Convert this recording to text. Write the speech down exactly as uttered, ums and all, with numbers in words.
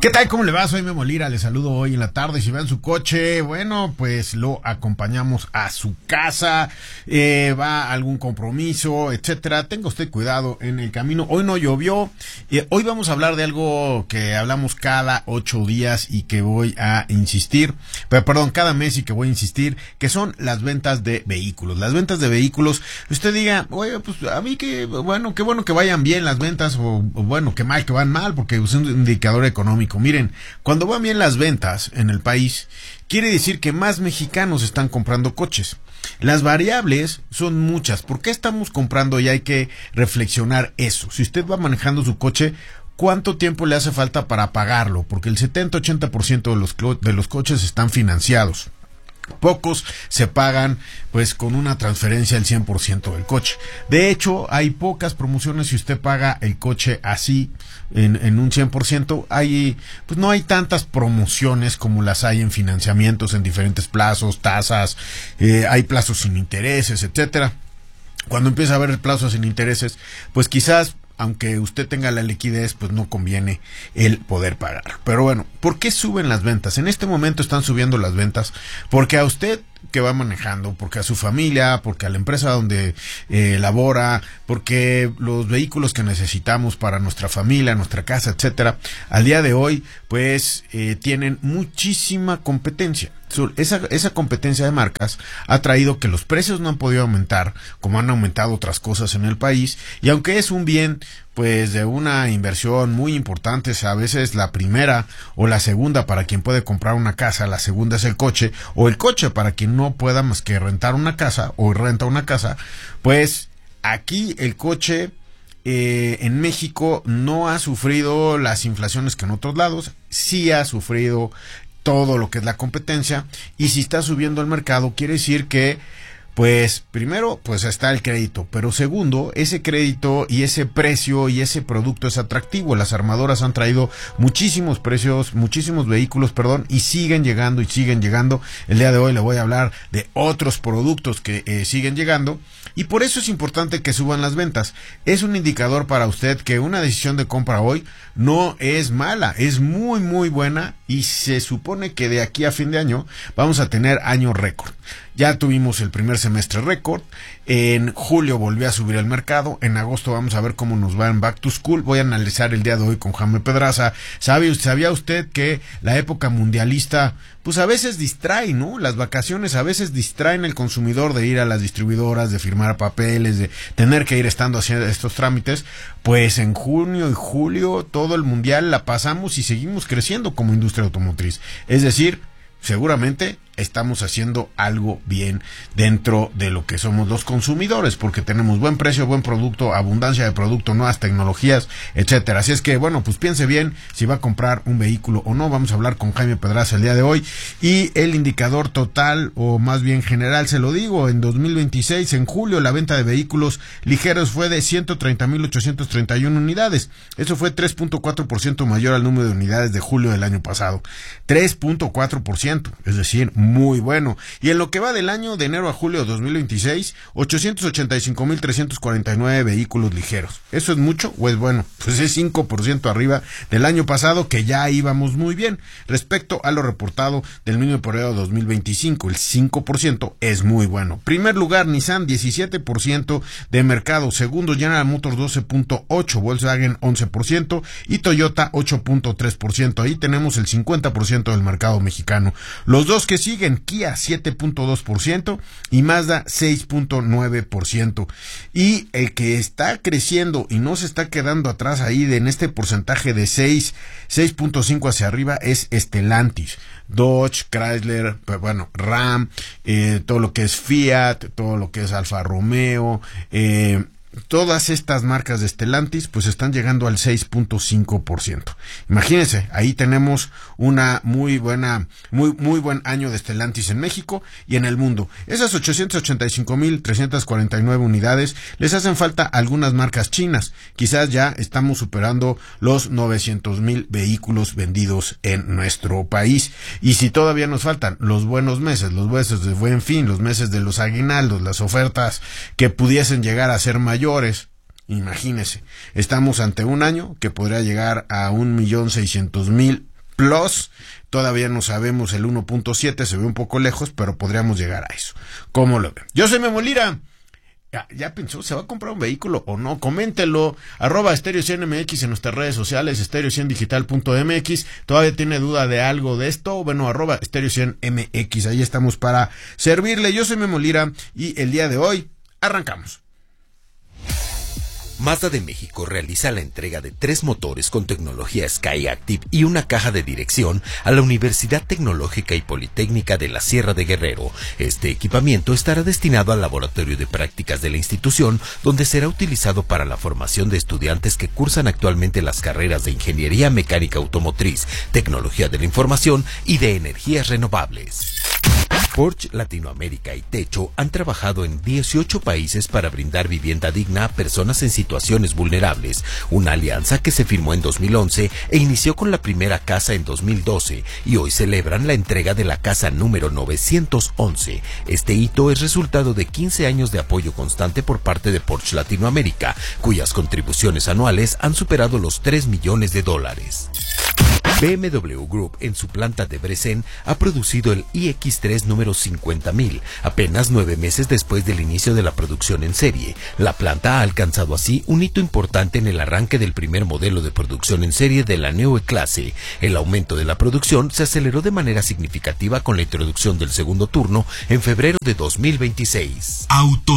¿Qué tal? ¿Cómo le va? Soy Memo Lira, le saludo hoy en la tarde. Si vean su coche, bueno, pues lo acompañamos a su casa, eh, va a algún compromiso, etcétera. Tenga usted cuidado en el camino. Hoy no llovió. Eh, hoy vamos a hablar de algo que hablamos cada ocho días y que voy a insistir, pero perdón, cada mes y que voy a insistir, que son las ventas de vehículos. Las ventas de vehículos, usted diga, oye, pues a mí que, bueno, qué bueno que vayan bien las ventas, o, o bueno, qué mal que van mal, porque es un indicador económico. Miren, cuando van bien las ventas en el país, quiere decir que más mexicanos están comprando coches. Las variables son muchas. ¿Por qué estamos comprando? Y hay que reflexionar eso. Si usted va manejando su coche, ¿cuánto tiempo le hace falta para pagarlo? Porque el setenta a ochenta por ciento de los, de los coches están financiados. Pocos se pagan pues con una transferencia del cien por ciento del coche. De hecho, hay pocas promociones si usted paga el coche así en, en un cien por ciento. Hay, pues no hay tantas promociones como las hay en financiamientos en diferentes plazos, tasas, eh, hay plazos sin intereses, etcétera. Cuando empieza a haber plazos sin intereses, pues quizás aunque usted tenga la liquidez, pues no conviene el poder pagar. Pero bueno, ¿por qué suben las ventas? En este momento están subiendo las ventas porque a usted que va manejando, porque a su familia, porque a la empresa donde eh, labora, porque los vehículos que necesitamos para nuestra familia, nuestra casa, etcétera, al día de hoy, pues eh, tienen muchísima competencia. Esa, esa competencia de marcas ha traído que los precios no han podido aumentar, como han aumentado otras cosas en el país, y aunque es un bien pues de una inversión muy importante, a veces la primera o la segunda para quien puede comprar una casa, la segunda es el coche, o el coche para quien no pueda más que rentar una casa o renta una casa, pues aquí el coche eh, en México no ha sufrido las inflaciones que en otros lados, sí ha sufrido todo lo que es la competencia, y si está subiendo el mercado quiere decir que pues primero pues está el crédito, pero segundo, ese crédito y ese precio y ese producto es atractivo. Las armadoras han traído muchísimos precios, muchísimos vehículos, perdón, y siguen llegando y siguen llegando. El día de hoy le voy a hablar de otros productos que eh, siguen llegando, y por eso es importante que suban las ventas. Es un indicador para usted que una decisión de compra hoy no es mala, es muy muy buena, y se supone que de aquí a fin de año vamos a tener año récord. Ya tuvimos el primer semestre récord, en julio volvió a subir el mercado, en agosto vamos a ver cómo nos va en Back to School. Voy a analizar el día de hoy con Jaime Pedraza. ¿Sabe, ¿Sabía usted que la época mundialista pues a veces distrae, ¿no? Las vacaciones a veces distraen al consumidor de ir a las distribuidoras, de firmar papeles, de tener que ir estando haciendo estos trámites. Pues en junio y julio todo el mundial la pasamos y seguimos creciendo como industria automotriz. Es decir, seguramente estamos haciendo algo bien dentro de lo que somos los consumidores, porque tenemos buen precio, buen producto, abundancia de producto, nuevas tecnologías, etcétera. Así es que, bueno, pues piense bien si va a comprar un vehículo o no. Vamos a hablar con Jaime Pedraza el día de hoy, y el indicador total, o más bien general, se lo digo, en dos mil veintiséis, en julio, la venta de vehículos ligeros fue de ciento treinta mil ochocientos treinta y una unidades. Eso fue tres punto cuatro por ciento mayor al número de unidades de julio del año pasado. tres punto cuatro por ciento, es decir, muy bueno. Y en lo que va del año, de enero a julio de dos mil veintiséis, ochocientos ochenta y cinco mil trescientos cuarenta y nueve vehículos ligeros. ¿Eso es mucho o es bueno? Pues es cinco por ciento arriba del año pasado, que ya íbamos muy bien. Respecto a lo reportado del mismo periodo de dos mil veinticinco, el cinco por ciento es muy bueno. Primer lugar, Nissan, diecisiete por ciento de mercado. Segundo, General Motors, doce punto ocho por ciento. Volkswagen, once por ciento. Y Toyota, ocho punto tres por ciento. Ahí tenemos el cincuenta por ciento del mercado mexicano. Los dos que siguen, Kia siete punto dos por ciento y Mazda seis punto nueve por ciento. Y el que está creciendo y no se está quedando atrás ahí de, en este porcentaje de seis, seis punto cinco hacia arriba, es Stellantis. Dodge, Chrysler, bueno, Ram, eh, todo lo que es Fiat, todo lo que es Alfa Romeo, eh, todas estas marcas de Stellantis pues están llegando al seis punto cinco por ciento. Imagínense, ahí tenemos una muy buena, muy muy buen año de Stellantis en México y en el mundo. Esas ochocientos ochenta y cinco mil trescientos cuarenta y nueve unidades, les hacen falta algunas marcas chinas. Quizás ya estamos superando los novecientos mil vehículos vendidos en nuestro país. Y si todavía nos faltan los buenos meses, los meses de Buen Fin, los meses de los aguinaldos, las ofertas que pudiesen llegar a ser mayores, imagínese, estamos ante un año que podría llegar a un millón seiscientos mil Plus. Todavía no sabemos el uno punto siete, se ve un poco lejos, pero podríamos llegar a eso. ¿Cómo lo ven? Yo soy Memo Lira. Ya, ya pensó, ¿se va a comprar un vehículo o no? Coméntelo, arroba Estéreo cien M X en nuestras redes sociales, estéreo cien digital punto M X. ¿Todavía tiene duda de algo de esto? Bueno, arroba Estéreo cien M X, ahí estamos para servirle. Yo soy Memo Lira y el día de hoy arrancamos. Mazda de México realiza la entrega de tres motores con tecnología Skyactiv y una caja de dirección a la Universidad Tecnológica y Politécnica de la Sierra de Guerrero. Este equipamiento estará destinado al laboratorio de prácticas de la institución, donde será utilizado para la formación de estudiantes que cursan actualmente las carreras de Ingeniería Mecánica Automotriz, Tecnología de la Información y de Energías Renovables. Porsche Latinoamérica y Techo han trabajado en dieciocho países para brindar vivienda digna a personas en situaciones vulnerables, una alianza que se firmó en dos mil once e inició con la primera casa en dos mil doce y hoy celebran la entrega de la casa número novecientos once. Este hito es resultado de quince años de apoyo constante por parte de Porsche Latinoamérica, cuyas contribuciones anuales han superado los tres millones de dólares. B M W Group en su planta de Bresen ha producido el i equis tres número cincuenta mil, apenas nueve meses después del inicio de la producción en serie. La planta ha alcanzado así un hito importante en el arranque del primer modelo de producción en serie de la Neue Klasse. El aumento de la producción se aceleró de manera significativa con la introducción del segundo turno en febrero de dos mil veintiséis. Auto